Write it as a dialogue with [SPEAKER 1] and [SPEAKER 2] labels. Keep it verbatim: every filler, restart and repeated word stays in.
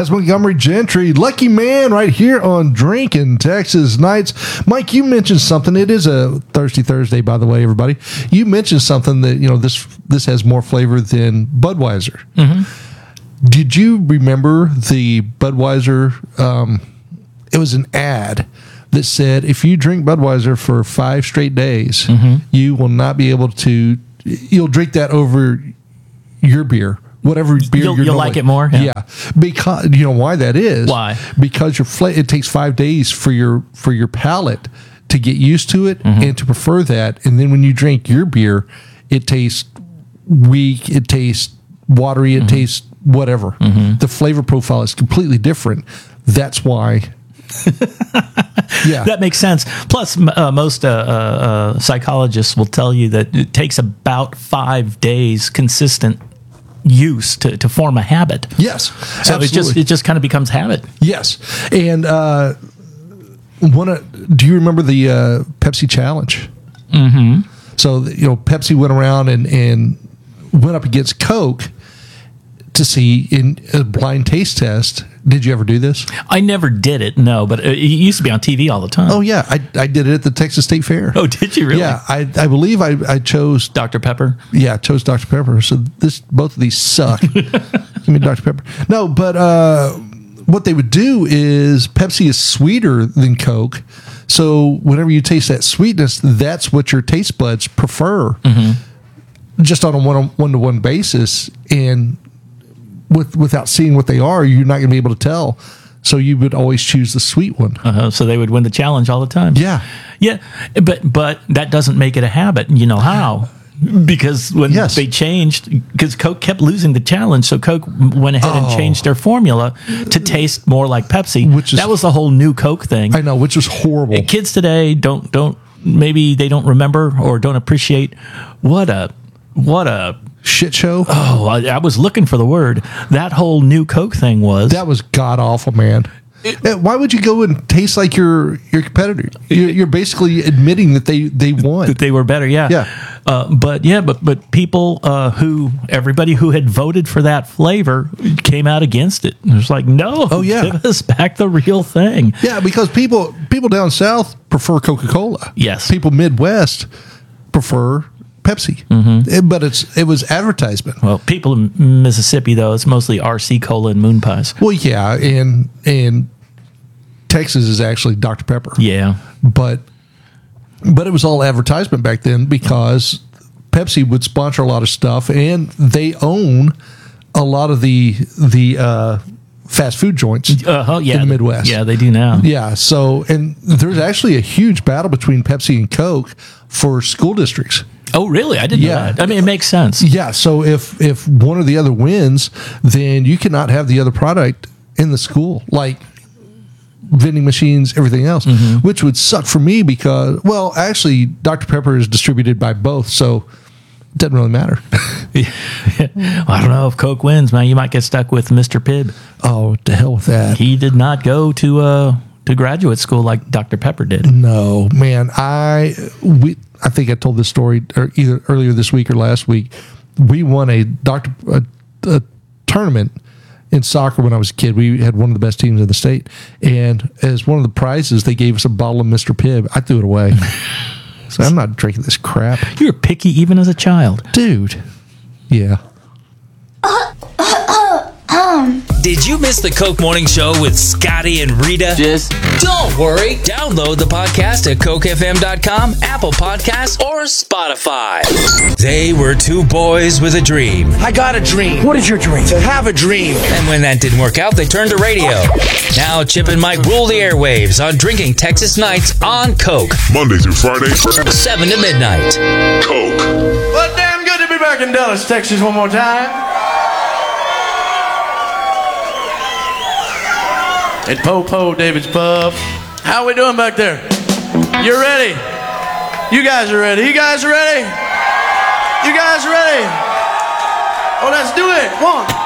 [SPEAKER 1] That's Montgomery Gentry, Lucky Man, right here on Drinking Texas Nights. Mike, you mentioned something. It is a Thirsty Thursday, by the way, everybody. You mentioned something that, you know, this this has more flavor than Budweiser. Mm-hmm. Did you remember the Budweiser? Um, it was an ad that said, if you drink Budweiser for five straight days, mm-hmm. you will not be able to, you'll drink that over your beer. Whatever beer
[SPEAKER 2] you'll,
[SPEAKER 1] you're
[SPEAKER 2] you'll like it more,
[SPEAKER 1] yeah. yeah. Because you know why that is.
[SPEAKER 2] Why?
[SPEAKER 1] Because your fla- it takes five days for your for your palate to get used to it mm-hmm. and to prefer that. And then when you drink your beer, it tastes weak. It tastes watery. It mm-hmm. tastes whatever. Mm-hmm. The flavor profile is completely different. That's why. Yeah,
[SPEAKER 2] that makes sense. Plus, uh, most uh, uh, psychologists will tell you that it takes about five days consistent use to, to form a habit.
[SPEAKER 1] Yes,
[SPEAKER 2] so absolutely. it just it just kind of becomes habit.
[SPEAKER 1] Yes, and uh, one. Uh, do you remember the uh, Pepsi challenge?
[SPEAKER 2] Mm-hmm.
[SPEAKER 1] So you know, Pepsi went around and and went up against Coke to see in a blind taste test. Did you ever do this?
[SPEAKER 2] I never did it, no, but it used to be on T V all the time.
[SPEAKER 1] Oh, yeah. I, I did it at the Texas State Fair.
[SPEAKER 2] Oh, did you really?
[SPEAKER 1] Yeah. I, I believe I, I chose...
[SPEAKER 2] Doctor Pepper?
[SPEAKER 1] Yeah, I chose Doctor Pepper. So this both of these suck. Give me Doctor Pepper. No, but uh, what they would do is Pepsi is sweeter than Coke. So whenever you taste that sweetness, that's what your taste buds prefer. Mm-hmm. Just on a one, one-to-one basis. And... With, without seeing what they are, you're not going to be able to tell. So you would always choose the sweet one.
[SPEAKER 2] Uh-huh. So they would win the challenge all the time.
[SPEAKER 1] Yeah.
[SPEAKER 2] Yeah. But but that doesn't make it a habit. You know how? Because when
[SPEAKER 1] yes.
[SPEAKER 2] they changed, because Coke kept losing the challenge, so Coke went ahead oh. and changed their formula to taste more like Pepsi. Which is, that was the whole new Coke thing.
[SPEAKER 1] I know, which was horrible.
[SPEAKER 2] And kids today don't, don't, maybe they don't remember or don't appreciate what a, what a,
[SPEAKER 1] shit show.
[SPEAKER 2] Oh, I, I was looking for the word. That whole new Coke thing was
[SPEAKER 1] that was god awful, man. It, Why would you go and taste like your your competitor? You're, you're basically admitting that they they won,
[SPEAKER 2] that they were better. Yeah,
[SPEAKER 1] yeah.
[SPEAKER 2] Uh, but yeah, but but people uh, who everybody who had voted for that flavor came out against it. It was like, no,
[SPEAKER 1] oh yeah,
[SPEAKER 2] give us back the real thing.
[SPEAKER 1] Yeah, because people people down south prefer Coca-Cola.
[SPEAKER 2] Yes,
[SPEAKER 1] people Midwest prefer Pepsi, mm-hmm. it, but it's it was advertisement.
[SPEAKER 2] Well, people in Mississippi though, it's mostly R C Cola and Moon Pies.
[SPEAKER 1] Well, yeah, and and Texas is actually Doctor Pepper.
[SPEAKER 2] Yeah,
[SPEAKER 1] but but it was all advertisement back then because Pepsi would sponsor a lot of stuff, and they own a lot of the the uh, fast food joints
[SPEAKER 2] uh-huh, yeah,
[SPEAKER 1] in the Midwest.
[SPEAKER 2] Yeah, they do now.
[SPEAKER 1] Yeah, so and there's actually a huge battle between Pepsi and Coke for school districts.
[SPEAKER 2] Oh, really? I didn't yeah. know that. I mean, it makes sense.
[SPEAKER 1] Yeah, so if if one or the other wins, then you cannot have the other product in the school, like vending machines, everything else, mm-hmm. which would suck for me because, well, actually, Doctor Pepper is distributed by both, so it doesn't really matter.
[SPEAKER 2] Well, I don't know if Coke wins, man. You might get stuck with Mister Pibb.
[SPEAKER 1] Oh, to hell with that.
[SPEAKER 2] He did not go to uh, to graduate school like Doctor Pepper did.
[SPEAKER 1] No, man. I we. I think I told this story or either earlier this week or last week. We won a doctor a, a tournament in soccer when I was a kid. We had one of the best teams in the state, and as one of the prizes, they gave us a bottle of Mister Pibb. I threw it away. So I'm not drinking this crap.
[SPEAKER 2] You were picky even as a child,
[SPEAKER 1] dude. Yeah.
[SPEAKER 3] Did you miss the Coke Morning Show with Scotty and Rita?
[SPEAKER 4] Just
[SPEAKER 3] don't worry. Download the podcast at coke f m dot com, Apple Podcasts, or Spotify. They were two boys with a dream.
[SPEAKER 5] I got a dream.
[SPEAKER 4] What is your dream?
[SPEAKER 5] To have a dream.
[SPEAKER 3] And when that didn't work out, they turned to radio. Now Chip and Mike rule the airwaves on Drinking Texas Nights on Coke.
[SPEAKER 6] Monday through Friday.
[SPEAKER 3] seven to midnight.
[SPEAKER 6] Coke.
[SPEAKER 5] Well, damn good to be back in Dallas, Texas one more time. At Po-Po David's Pub. How we doing back there? You ready? You guys are ready. You guys are ready? You guys are ready? Oh, let's do it. One.